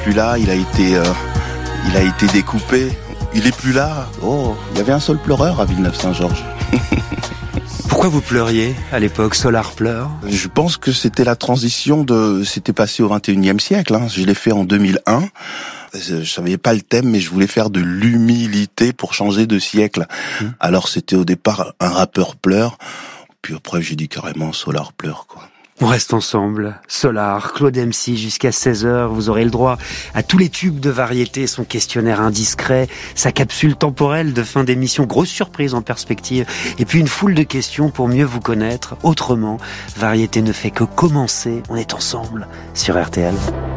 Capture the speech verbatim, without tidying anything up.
plus là, il a été, euh, il a été découpé. Il est plus là. Oh, il y avait un seul pleureur à Villeneuve-Saint-Georges. Pourquoi vous pleuriez à l'époque? Solar pleure? Je pense que c'était la transition de, c'était passé au vingt et unième siècle, hein. Je l'ai fait en deux mille un. Je savais pas le thème, mais je voulais faire de l'humilité pour changer de siècle. Mmh. Alors c'était au départ un rappeur pleure. Puis après j'ai dit carrément Solar pleure, quoi. On reste ensemble. Solar, Claude M C, jusqu'à seize heures. Vous aurez le droit à tous les tubes de variété, son questionnaire indiscret, sa capsule temporelle de fin d'émission, grosse surprise en perspective. Et puis une foule de questions pour mieux vous connaître autrement. Variété ne fait que commencer. On est ensemble sur R T L.